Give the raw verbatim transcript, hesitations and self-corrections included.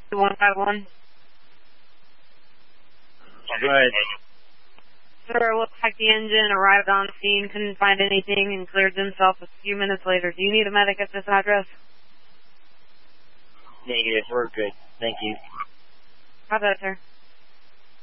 one five one. Go ahead. Sir, looks like the engine arrived on scene, couldn't find anything, and cleared themselves a few minutes later. Do you need a medic at this address? Negative. We're good. Thank you. How's that, sir?